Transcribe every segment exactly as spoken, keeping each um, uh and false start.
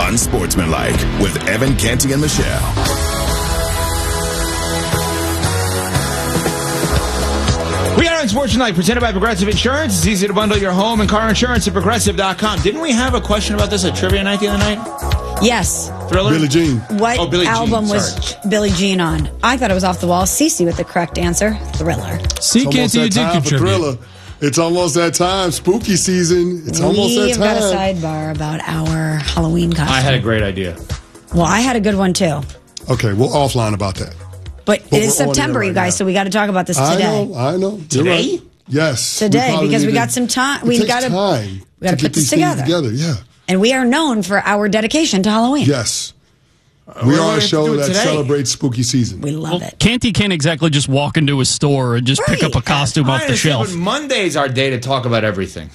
Unsportsmanlike with Evan Canty and Michelle. We are Unsportsmanlike, presented by Progressive Insurance. It's easy to bundle your home and car insurance at Progressive dot com. Didn't we have a question about this at Trivia Night the other night? Yes. Thriller? Billie Jean. What oh, Billie album Jean, was Billie Jean on? I thought it was Off the Wall. Cece with the correct answer. Thriller. See, Canty, you did contribute. Thriller. It's almost that time. Spooky season. It's almost that We've time. got a sidebar about our Halloween costume. I had a great idea. Well, I had a good one, too. Okay, we'll offline about that. But, But it is we're on September, it right you guys, now. so we got to talk about this I today. know, I know. You're Today? right. Yes. Today, probably because we need got to- some time. It We takes got to time we got to to put get this these things together. together. Yeah. And we are known for our dedication to Halloween. Yes. what We do we are have a to show do that today? celebrates spooky season. We love Well, it. Canty can't exactly just walk into a store and just pick Right. up a costume I off the understand, shelf. But Monday's our day to talk about everything.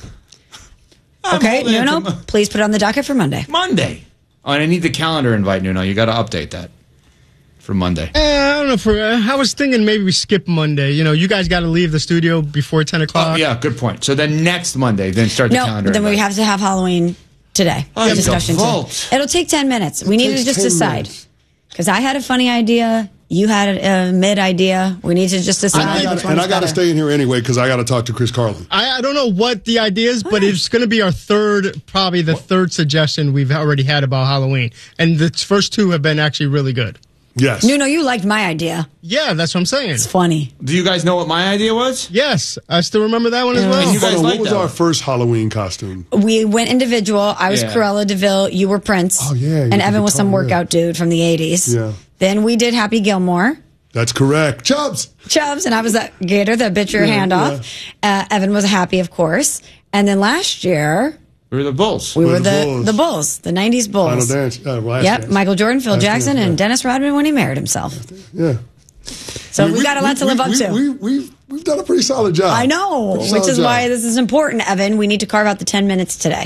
I'm Okay, holding it Nuno, to Mo- please put it on the docket for Monday. Monday. Oh, and I need the calendar invite, Nuno. You got to update that for Monday. Eh, I don't know. For uh, I was thinking maybe we skip Monday. You know, you guys got to leave the studio before ten o'clock. Oh, yeah, good point. So then next Monday, then start the No, calendar then we invite. have to have Halloween today. Oh, the discussion today. default. It'll take ten minutes. We need to takes just ten decide. minutes. Because I had a funny idea. You had a, a mid idea. We need to just decide. And I which gotta, one's and I got to better. stay in here anyway because I got to talk to Chris Carlin. I, I don't know what the idea is, but it's going to be our third, probably the third suggestion we've already had about Halloween, and the first two have been actually really good. Yes. Nuno, you liked my idea. Yeah, that's what I'm saying. It's funny. Do you guys know what my idea was? Yes, I still remember that one as well. And you guys Hold on, like what was that our one? first Halloween costume? We went individual. I was Yeah. Cruella DeVille. You were Prince. Oh, yeah, you And did Evan the was some guitar, yeah. workout dude from the eighties. Yeah. Then we did Happy Gilmore. That's correct. Chubbs. Chubbs, and I was that gator that bit your Yeah, hand yeah. off. Uh, Evan was happy, of course. And then last year, We were the Bulls. we We're were the the, Bulls. the Bulls, the nineties Final Bulls. dance. Uh, last Yep, dance. Michael Jordan, Phil Last Jackson, dance, and yeah. Dennis Rodman when he married himself. Yeah. So I mean, we, got a lot to live up we, to. We, we, we've, we've done a pretty solid job. I know, Pretty which solid is job. why this is important, Evan. We need to carve out the ten minutes today.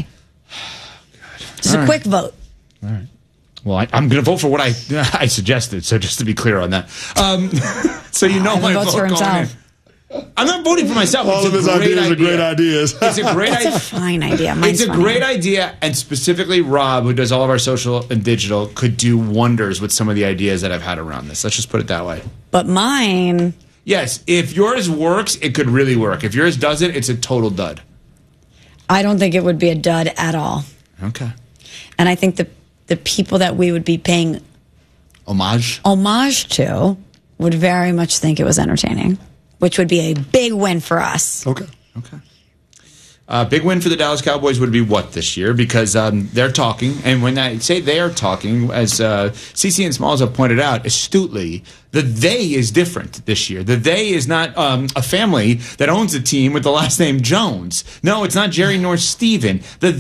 Just All a right. quick vote. Well, I, I'm going to vote for what I I suggested. So just to be clear on that, um, so you know Evan my votes vote for going himself. in. I'm not voting for myself. All it's of a his great ideas idea. are great ideas. It's a great That's a idea. fine idea. Mine's It's a funnier. great idea, and specifically Rob, who does all of our social and digital, could do wonders with some of the ideas that I've had around this. Let's just put it that way. But mine, Yes, if yours works, it could really work. If yours doesn't, it's a total dud. I don't think it would be a dud at all. Okay. And I think the the people that we would be paying Homage. homage to would very much think it was entertaining, which would be a big win for us. Okay. Okay. Uh, big win for the Dallas Cowboys would be what this year? Because um, they're talking, and when I say they are talking, as uh, CeCe and Smalls have pointed out astutely, the they is different this year. The they is not um, a family that owns a team with the last name Jones. No, it's not Jerry nor Steven. The